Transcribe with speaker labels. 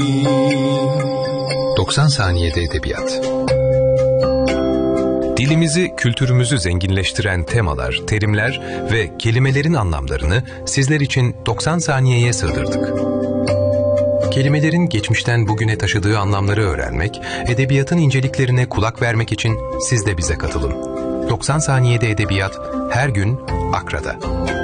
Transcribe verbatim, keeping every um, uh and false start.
Speaker 1: doksan saniyede edebiyat.
Speaker 2: Dilimizi, kültürümüzü zenginleştiren temalar, terimler ve kelimelerin anlamlarını sizler için doksan saniyeye sığdırdık. Kelimelerin geçmişten bugüne taşıdığı anlamları öğrenmek, edebiyatın inceliklerine kulak vermek için siz de bize katılın. doksan saniyede edebiyat her gün Akra'da.